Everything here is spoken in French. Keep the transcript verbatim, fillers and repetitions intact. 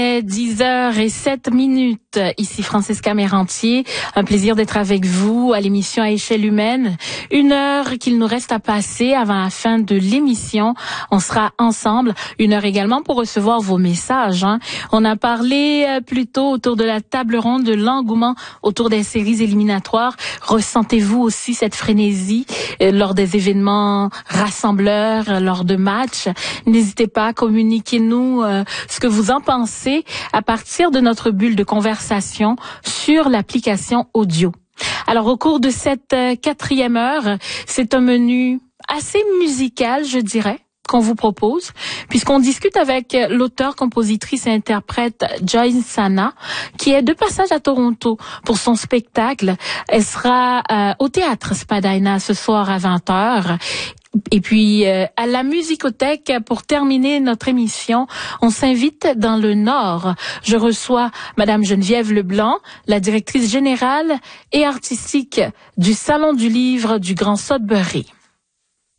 dix heures zéro sept minutes. Ici Francesca Mérantier. Un plaisir d'être avec vous à l'émission À échelle humaine. Une heure qu'il nous reste à passer avant la fin de l'émission. On sera ensemble. Une heure également pour recevoir vos messages. Hein. On a parlé euh, plus tôt autour de la table ronde de l'engouement autour des séries éliminatoires. Ressentez-vous aussi cette frénésie euh, lors des événements rassembleurs, euh, lors de matchs? N'hésitez pas à communiquer nous euh, ce que vous en pensez à partir de notre bulle de conversation sur l'application audio. Alors, au cours de cette euh, quatrième heure, c'est un menu assez musical, je dirais, qu'on vous propose, puisqu'on discute avec l'auteur, compositrice et interprète Joy Sana, qui est de passage à Toronto pour son spectacle. Elle sera euh, au théâtre Spadina ce soir à vingt heures. Et puis, euh, à la Musicothèque, pour terminer notre émission, on s'invite dans le Nord. Je reçois Madame Geneviève Leblanc, la directrice générale et artistique du Salon du Livre du Grand Sudbury.